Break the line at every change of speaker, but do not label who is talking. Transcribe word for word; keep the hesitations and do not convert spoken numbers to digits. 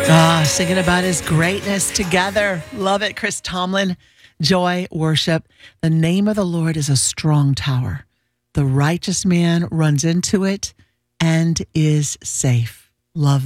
Ah, singing about his greatness together. Love it, Chris Tomlin. Joy, worship. The name of the Lord is a strong tower. The righteous man runs into it and is safe. Love